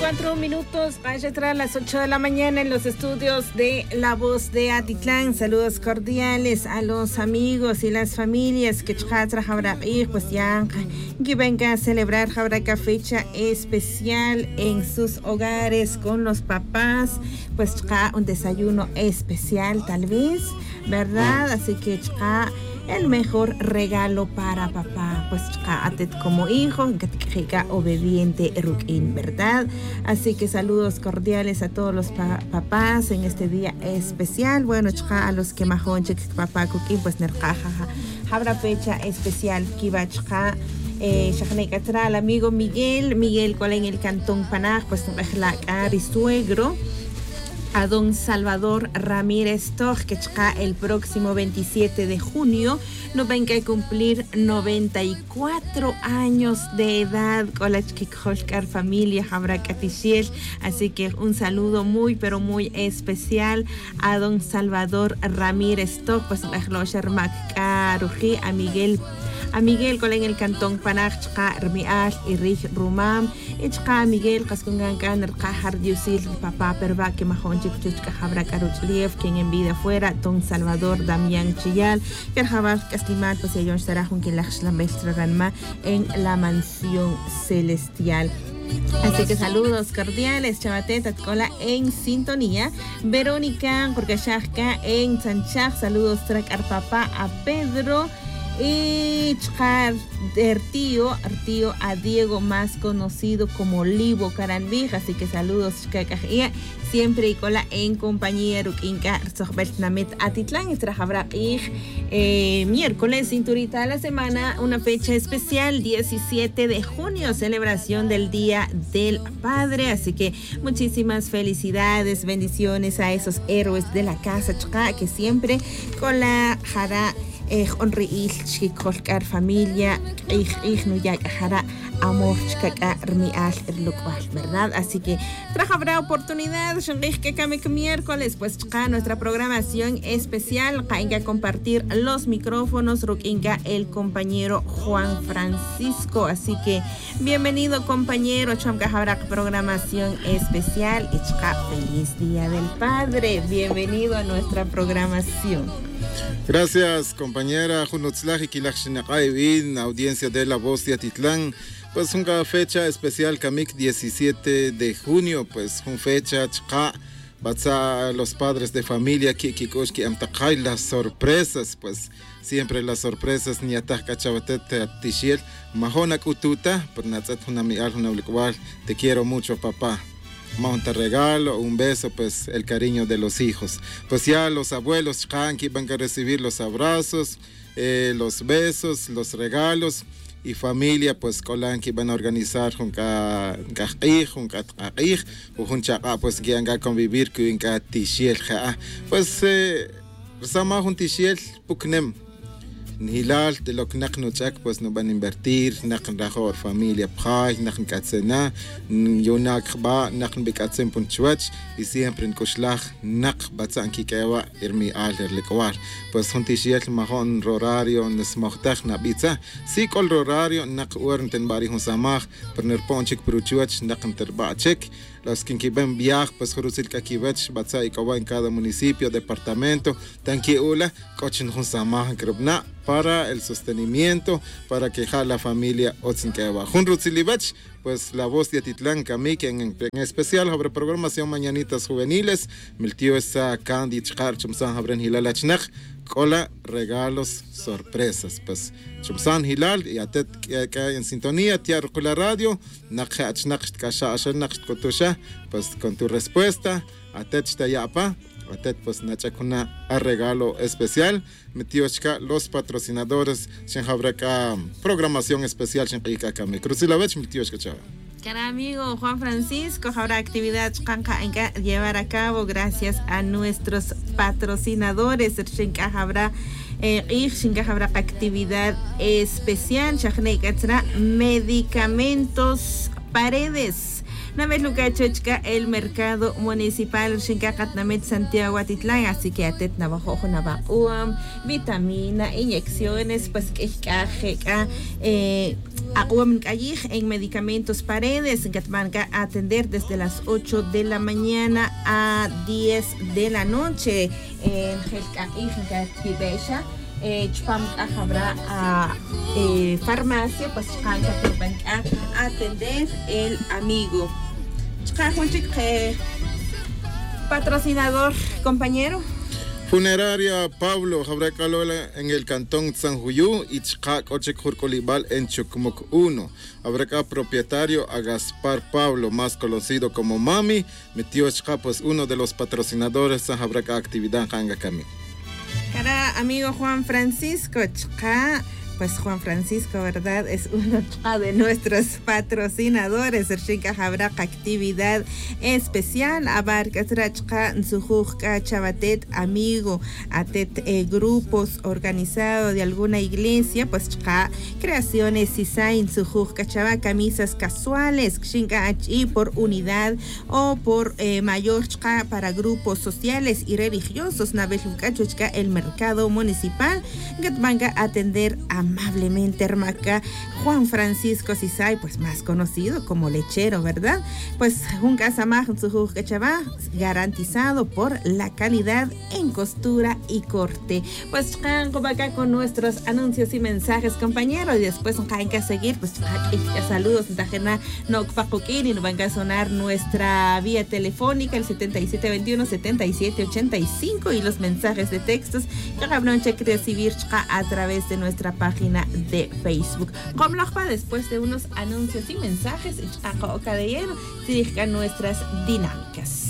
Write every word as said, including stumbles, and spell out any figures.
cuatro minutos, vaya tras las ocho de la mañana en los estudios de La Voz de Atitlán. Saludos cordiales a los amigos y las familias que pues ya que vengan a celebrar esta fecha especial en sus hogares con los papás, pues un desayuno especial tal vez, ¿verdad? Así que el mejor regalo para papá, pues atet como hijo, que obediente rukin, ¿verdad? Así que saludos cordiales a todos los pa papás en este día especial. Bueno, a los que majón papá kukin, pues nerjaja, habrá fecha especial que va a Eh, al amigo Miguel, Miguel cual en el Cantón Panaj, pues la cari suegro a don Salvador Ramírez Toj, que el próximo veintisiete de junio no venga a cumplir noventa y cuatro años de edad con la Chikholkar familia Habrakatishel. Así que un saludo muy pero muy especial a don Salvador Ramírez Toj, pues a Miguel a Miguel con en el Cantón Panaj, Rmial y Rich Rumam, y Miguel Cascungan Kan, Kajar Yusil, papá Perba, que Mahon Chipchuchka Habra Karuchliev, quien en vida fuera, don Salvador Damián Chillal, que Jabal Castimal, pues ellos estará con que la Ranma en la mansión celestial. Así que saludos cordiales, Chabateta Cola en sintonía. Verónica, porque Shahka en Sanchak, saludos track al papá a Pedro. Y chcar del tío, tío a Diego, más conocido como Libo Caranbij. Así que saludos, chacajía, siempre y cola en compañía Rukinka Sohbert Namet Atitlán. Habrá eh, miércoles, cinturita de la semana, una fecha especial, diecisiete de junio, celebración del Día del Padre. Así que muchísimas felicidades, bendiciones a esos héroes de la casa chca que siempre con la jara. Eh, honre il chikolkar familia ich ich no ya jara amor chaka rmial local, ¿verdad? Así que traja habrá oportunidad shongich que came miércoles pues chaka nuestra programación especial cainga compartir los micrófonos rukinga el compañero Juan Francisco. Así que bienvenido compañero, chamka habrá programación especial y chaka feliz Día del Padre. Bienvenido a nuestra programación. Gracias, compañera Junutzlaji Kilachshinakaivin, audiencia de La Voz de Atitlán. Pues una fecha especial, Kamik, diecisiete de junio, pues una fecha chka, batza los padres de familia, kikikoshki amtakay, las sorpresas, pues siempre las sorpresas, ni atajka chavatete atishiel, mahonak ututa, por natzat hunami al hunablikwal, te quiero mucho, papá. Un regalo, un beso, pues el cariño de los hijos. Pues ya los abuelos que van a recibir los abrazos, eh, los besos, los regalos, y familia pues colan que van a organizar un ca un ca un cha pues que van a convivir con un tishiel pues eh sama un tishiel puknem Nihilal de lo que no chak pues no van a invertir, nakan rajor familia paj, nakan katsena, yonak ba, nakan bikatsen punchuach y siempre en kushlach nak batsan kikewa irmi aler likwar. Pues hontishiel mahon rorario nesmochtach na bitza, si kol rorario nak uern ten bari hon samach, per nerponchik pruchuach nakan terbachek. Los que ven viaje, pues Jerusil Kakivech, Batsa y Kawa en cada municipio, departamento, Tanki Ula, Cochin Hunsamah, Krubna, para el sostenimiento, para que la familia Otzinkewa. Junrutzilivech, pues La Voz de Atitlán, Kamik, en, en especial sobre programación Mañanitas Juveniles, Miltio esa Candy Chkar, Chumsan Habren Hilalachnach, Cola, regalos, sorpresas. Pues Chumsan Hilal y Atet que en sintonía, Tiar la radio, Nakach Nakht Kasha Asher Nakht Kotusha, pues con tu respuesta, Atet Tayapa, Atet pues Nachakuna a regalo especial, Metiochka, los patrocinadores, Shenhabraka, programación especial, Shenhika Kame. Cruzilavech, Metiochka Chava. Cara amigo Juan Francisco, habrá actividad que llevar a cabo gracias a nuestros patrocinadores. Habrá habrá actividad especial, medicamentos Paredes. Namet Lucachochka, el mercado municipal Xincacat Santiago Atitlán, así que atet navajojo navacuam, vitamina, inyecciones, pues que eh, aguam en medicamentos paredes, que van a atender desde las ocho de la mañana a diez de la noche en Helca eh, chpam habrá a eh, farmacia, pues van a atender el amigo. Eh, patrocinador, compañero. Funeraria Pablo Habracalola en el cantón San Juyú y Chcac Ochek Jurcolibal en Chucmuc uno. Habraca propietario a Gaspar Pablo, más conocido como Mami. Mi tío Chca, pues uno de los patrocinadores de Habraca actividad Hanga Cami. Cara amigo Juan Francisco Chca. Pues Juan Francisco, ¿verdad? Es uno de nuestros patrocinadores. Erchinka habrá actividad especial. Abarca Trachka, Nzujuka, Chavatet, amigo, atet eh, grupos organizados de alguna iglesia. Pues Chka, creaciones, Sisai, Nzujuka, Chava, camisas casuales, Xinka Achi por unidad o por eh, mayor Chka para grupos sociales y religiosos. Nabeluka, Chuchka, el mercado municipal. Gatmanga atender a amablemente hermaca Juan Francisco Sisay, pues más conocido como lechero, ¿verdad? Pues un casamaj su garantizado por la calidad en costura y corte. Pues como acá con nuestros anuncios y mensajes, compañeros, y después hay que seguir, pues saludos no y nos van a sonar nuestra vía telefónica el setenta y siete veintiuno setenta y siete ochenta y cinco y los mensajes de textos que habrán que recibir a través de nuestra página de Facebook. Después de unos anuncios y mensajes, a nuestras dinámicas.